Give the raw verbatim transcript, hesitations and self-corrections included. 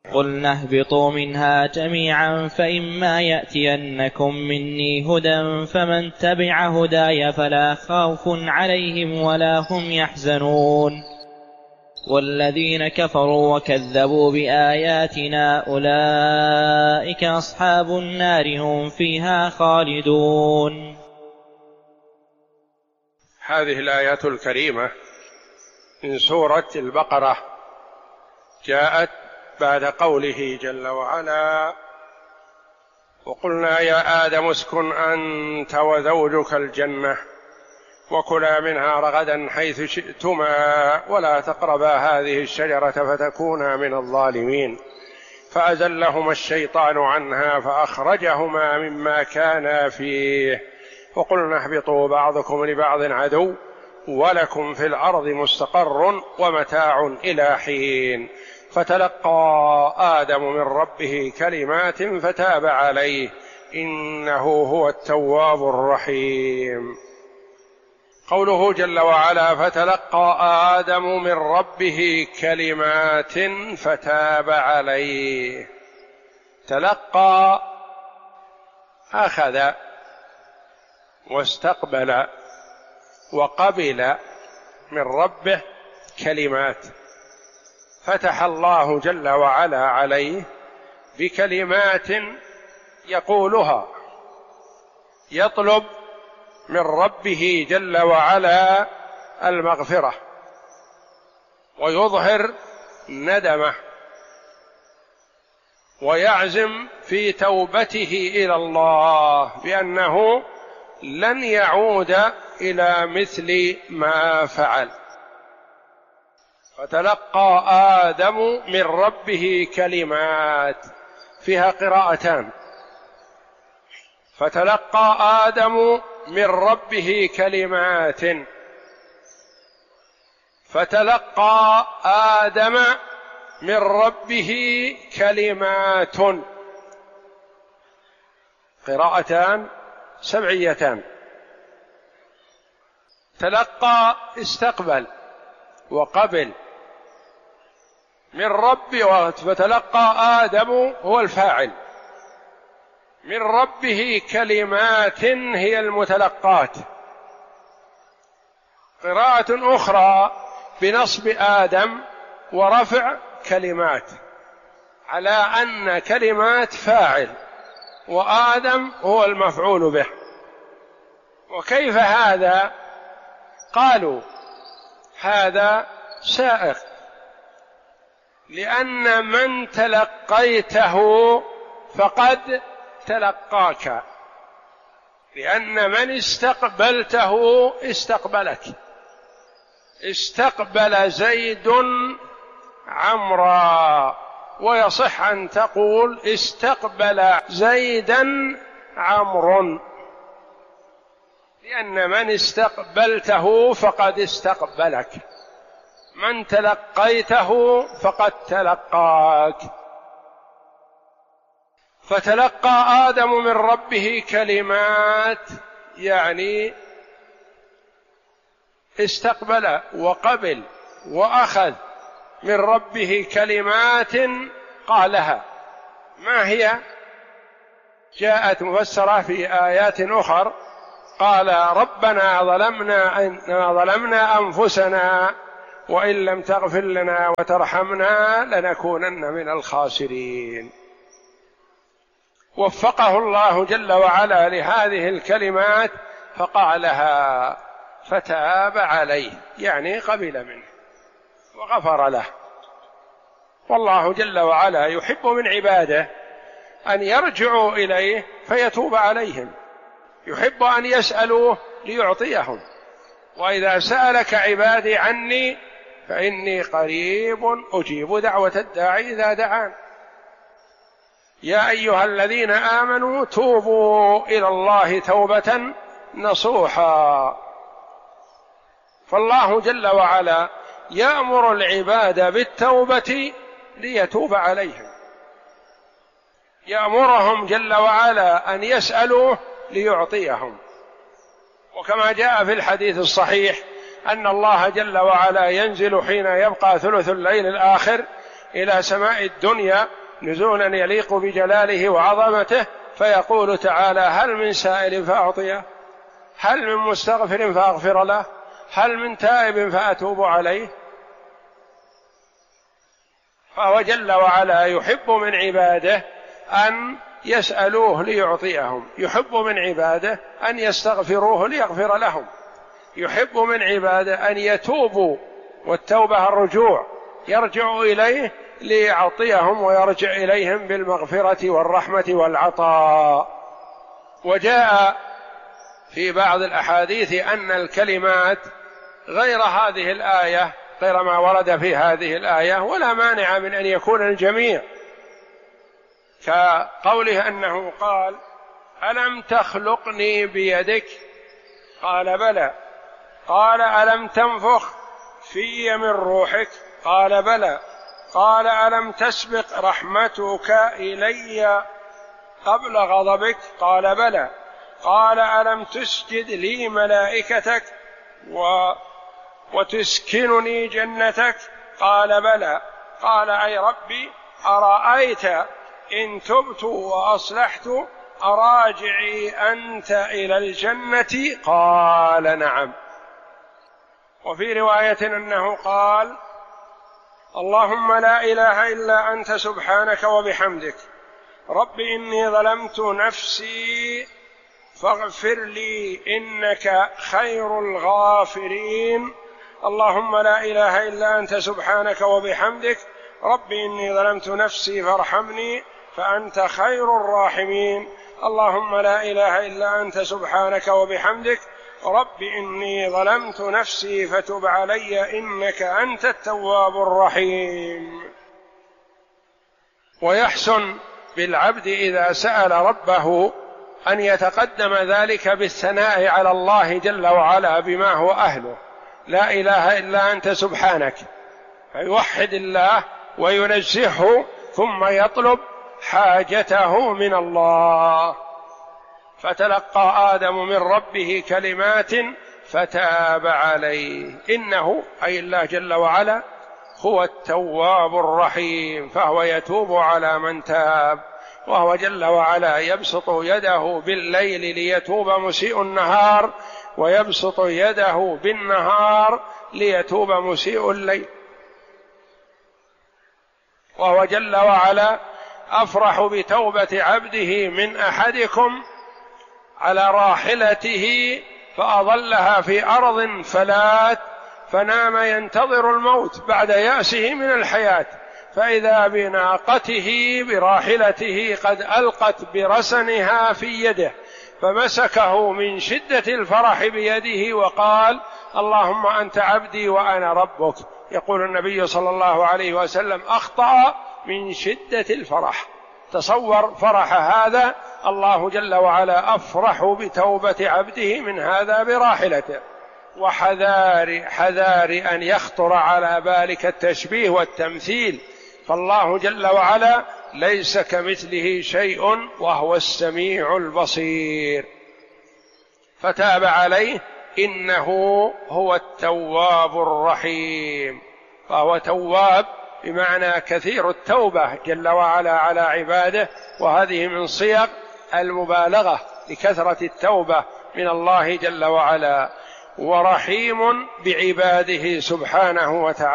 قلنا اهبطوا منها جميعا فإما يأتينكم مني هدى فمن تبع هداي فلا خوف عليهم ولا هم يحزنون والذين كفروا وكذبوا بآياتنا أولئك أصحاب النار هم فيها خالدون. هذه الآيات الكريمة من سورة البقرة جاءت بعد قوله جل وعلا: وقلنا يا آدم اسكن أنت وزوجك الجنة وكلا منها رغدا حيث شئتما ولا تقربا هذه الشجرة فتكونا من الظالمين فأزلهما الشيطان عنها فأخرجهما مما كانا فيه وقلنا اهبطوا بعضكم لبعض عدو ولكم في الأرض مستقر ومتاع إلى حين فتلقى آدم من ربه كلمات فتاب عليه إنه هو التواب الرحيم. قوله جل وعلا فتلقى آدم من ربه كلمات فتاب عليه، تلقى أخذ واستقبل وقبل من ربه كلمات، فتح الله جل وعلا عليه بكلمات يقولها، يطلب من ربه جل وعلا المغفرة ويظهر ندمه ويعزم في توبته إلى الله بأنه لن يعود إلى مثل ما فعل. فتلقى آدم من ربه كلمات، فيها قراءتان: فتلقى آدم من ربه كلمات، فتلقى آدم من ربه كلمات، قراءتان سبعيتان. تلقى استقبل وقبل من ربه، فتلقى آدم هو الفاعل، من ربه كلمات هي المتلقات. قراءة أخرى بنصب آدم ورفع كلمات، على أن كلمات فاعل وآدم هو المفعول به. وكيف هذا؟ قالوا هذا سائغ، لأن من تلقيته فقد تلقاك، لأن من استقبلته استقبلك. استقبل زيد عمرا، ويصح أن تقول استقبل زيدا عمرو، لأن من استقبلته فقد استقبلك، من تلقيته فقد تلقاك. فتلقى آدم من ربه كلمات، يعني استقبل وقبل وأخذ من ربه كلمات قالها. ما هي؟ جاءت مفسرة في آيات أخرى: قال ربنا ظلمنا أننا ظلمنا أنفسنا وإن لم تغفر لنا وترحمنا لنكونن من الخاسرين. وفقه الله جل وعلا لهذه الكلمات فقالها، فتاب عليه، يعني قبل منه وغفر له. والله جل وعلا يحب من عباده أن يرجعوا إليه فيتوب عليهم، يحب أن يسألوه ليعطيهم. وإذا سألك عبادي عني فإني قريب أجيب دعوة الداعي إذا دعان. يا أيها الذين آمنوا توبوا إلى الله توبة نصوحا. فالله جل وعلا يأمر العباد بالتوبة ليتوب عليهم، يأمرهم جل وعلا أن يسألوه ليعطيهم. وكما جاء في الحديث الصحيح أن الله جل وعلا ينزل حين يبقى ثلث الليل الآخر إلى سماء الدنيا نزولا يليق بجلاله وعظمته، فيقول تعالى: هل من سائل فأعطيه، هل من مستغفر فأغفر له، هل من تائب فأتوب عليه. فهو جل وعلا يحب من عباده أن يسألوه ليعطيهم، يحب من عباده أن يستغفروه ليغفر لهم، يحب من عباده أن يتوبوا، والتوبة الرجوع، يرجع إليه ليعطيهم ويرجع إليهم بالمغفرة والرحمة والعطاء. وجاء في بعض الأحاديث أن الكلمات غير هذه الآية، غير ما ورد في هذه الآية، ولا مانع من أن يكون الجميع، كقوله أنه قال: ألم تخلقني بيدك؟ قال: بلى. قال: ألم تنفخ في من روحك؟ قال: بلى. قال: ألم تسبق رحمتك إلي قبل غضبك؟ قال: بلى. قال: ألم تسجد لي ملائكتك و... وتسكنني جنتك؟ قال: بلى. قال: أي ربي، أرأيت إن تبت وأصلحت أراجعي أنت إلى الجنة؟ قال: نعم. وفي رواية أنه قال: اللهم لا إله إلا أنت سبحانك وبحمدك، رب إني ظلمت نفسي فاغفر لي إنك خير الغافرين. اللهم لا إله إلا أنت سبحانك وبحمدك، رب إني ظلمت نفسي فارحمني فأنت خير الراحمين. اللهم لا إله إلا أنت سبحانك وبحمدك، رب إني ظلمت نفسي فتب علي إنك أنت التواب الرحيم. ويحسن بالعبد إذا سأل ربه أن يتقدم ذلك بالثناء على الله جل وعلا بما هو أهله: لا إله إلا أنت سبحانك، فيوحد الله وينزهه، ثم يطلب حاجته من الله. فتلقى آدم من ربه كلمات فتاب عليه، إنه أي الله جل وعلا هو التواب الرحيم، فهو يتوب على من تاب. وهو جل وعلا يبسط يده بالليل ليتوب مسيء النهار، ويبسط يده بالنهار ليتوب مسيء الليل. وهو جل وعلا أفرح بتوبة عبده من أحدكم على راحلته فأضلها في أرض فلات فنام ينتظر الموت بعد يأسه من الحياة، فإذا بناقته براحلته قد ألقت برسنها في يده، فمسكه من شدة الفرح بيده وقال: اللهم أنت عبدي وأنا ربك. يقول النبي صلى الله عليه وسلم: أخطأ من شدة الفرح. تصور فرح هذا، الله جل وعلا أفرح بتوبة عبده من هذا براحلته. وحذار حذار أن يخطر على بالك التشبيه والتمثيل، فالله جل وعلا ليس كمثله شيء وهو السميع البصير. فتاب عليه إنه هو التواب الرحيم، فهو تواب بمعنى كثير التوبة جل وعلا على عباده، وهذه من صيغ المبالغة لكثرة التوبة من الله جل وعلا. ورحيم بعباده سبحانه وتعالى.